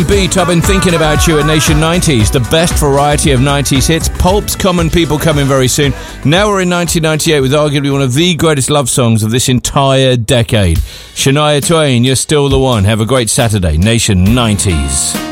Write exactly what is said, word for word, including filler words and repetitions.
Beat, I've been thinking about you at Nation nineties, the best variety of nineties hits. Pulp's Common People coming very soon. Now we're in nineteen ninety-eight with arguably one of the greatest love songs of this entire decade. Shania Twain, You're Still the One. Have a great Saturday. Nation nineties.